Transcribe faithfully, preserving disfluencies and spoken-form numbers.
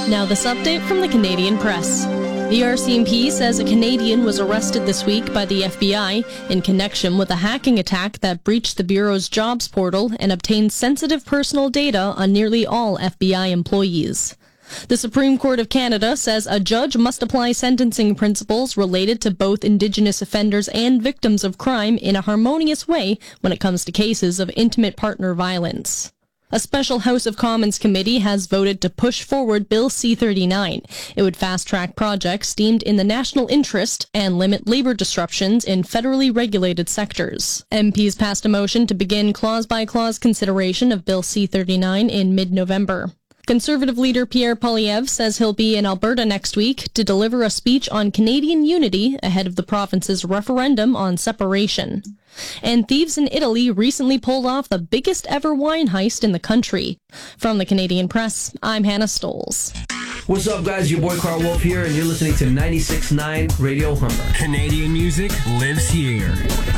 Now this update from the Canadian Press. The R C M P says a Canadian was arrested this week by the F B I in connection with a hacking attack that breached the Bureau's jobs portal and obtained sensitive personal data on nearly all F B I employees. The Supreme Court of Canada says a judge must apply sentencing principles related to both Indigenous offenders and victims of crime in a harmonious way when it comes to cases of intimate partner violence. A special House of Commons committee has voted to push forward Bill C thirty-nine. It would fast-track projects deemed in the national interest and limit labor disruptions in federally regulated sectors. M Ps passed a motion to begin clause-by-clause consideration of Bill C thirty-nine in mid-November. Conservative leader Pierre Poilievre says he'll be in Alberta next week to deliver a speech on Canadian unity ahead of the province's referendum on separation. And thieves in Italy recently pulled off the biggest ever wine heist in the country. From the Canadian Press, I'm Hannah Stoles. What's up, guys? Your boy Carl Wolf here, and you're listening to ninety-six point nine Radio Humber. Canadian music lives here.